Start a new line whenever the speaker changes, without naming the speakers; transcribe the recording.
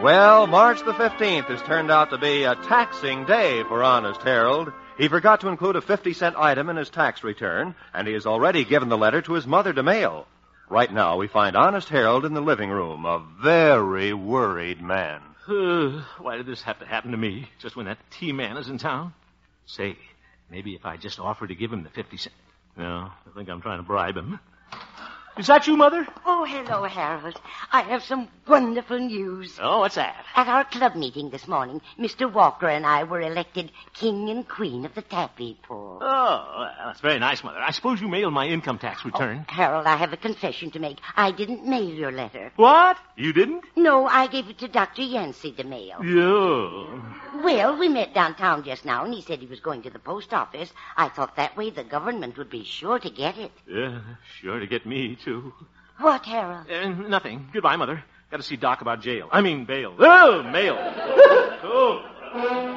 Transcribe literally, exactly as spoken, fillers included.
Well, March the fifteenth has turned out to be a taxing day for Honest Harold. He forgot to include a fifty-cent item in his tax return, and he has already given the letter to his mother to mail. Right now, we find Honest Harold in the living room, a very worried man.
Uh, why did this have to happen to me, just when that T-man is in town? Say, maybe if I just offer to give him the fifty cent. No, I think I'm trying to bribe him. Is that you, Mother?
Oh, hello, Harold. I have some wonderful news.
Oh, what's that?
At our club meeting this morning, Mister Walker and I were elected king and queen of the taffy pool.
Oh, well, that's very nice, Mother. I suppose you mailed my income tax return.
Oh, Harold, I have a confession to make. I didn't mail your letter.
What? You didn't?
No, I gave it to Doctor Yancey to mail.
Yeah.
Well, we met downtown just now, and he said he was going to the post office. I thought that way the government would be sure to get it.
Yeah, sure to get me, too.
What, Harold?
Uh, nothing. Goodbye, Mother. Got to see Doc about jail. I mean, bail. Oh, mail. Oh.